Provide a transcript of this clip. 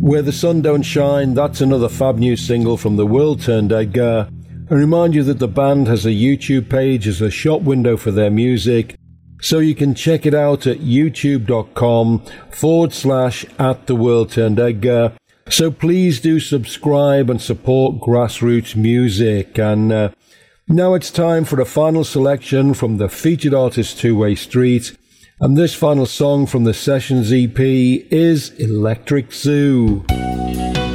Where the Sun Don't Shine, that's another fab new single from The World Turned Edgar. And remind you that the band has a YouTube page as a shop window for their music, so you can check it out at youtube.com/@theworldturnededgar. So please do subscribe and support grassroots music. And now it's time for a final selection from the featured artist Two Way Street. And this final song from the Sessions EP is Electric Zoo.